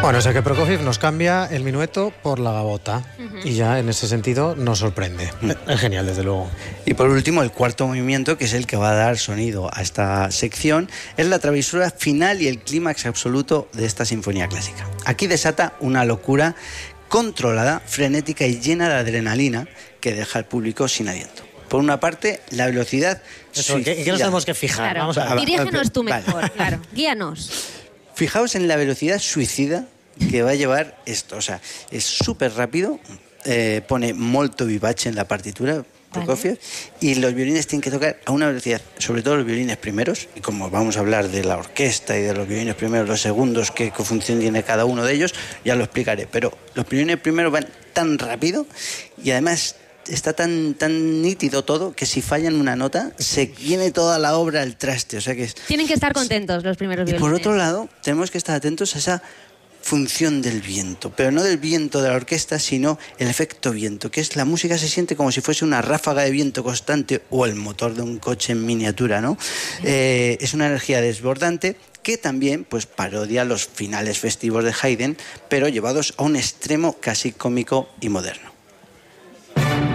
Bueno, o sea que Prokofiev nos cambia el minueto por la gavota y ya en ese sentido nos sorprende. Es genial, desde luego. Y por último, el cuarto movimiento, que es el que va a dar sonido a esta sección, es la travesura final y el clímax absoluto de esta sinfonía clásica. Aquí desata una locura controlada, frenética y llena de adrenalina que deja al público sin aliento. Por una parte, la velocidad... ¿En qué nos tenemos que fijar? Claro. Vamos a ver. Dirígenos tú Vale. mejor, claro. Guíanos. Fijaos en la velocidad suicida que va a llevar esto. O sea, es súper rápido, pone molto vivace en la partitura, Prokofiev, y los violines tienen que tocar a una velocidad, sobre todo los violines primeros, y como vamos a hablar de la orquesta y de los violines primeros, los segundos, qué función tiene cada uno de ellos, ya lo explicaré. Pero los violines primeros van tan rápido y además está tan nítido todo que si fallan una nota se viene toda la obra al traste. O sea que Tienen que estar contentos los primeros y violines. por otro lado, tenemos que estar atentos a esa función del viento, pero no del viento de la orquesta, sino el efecto viento, que es la música se siente como si fuese una ráfaga de viento constante o el motor de un coche en miniatura, ¿no? Es una energía desbordante que también pues parodia los finales festivos de Haydn, pero llevados a un extremo casi cómico y moderno.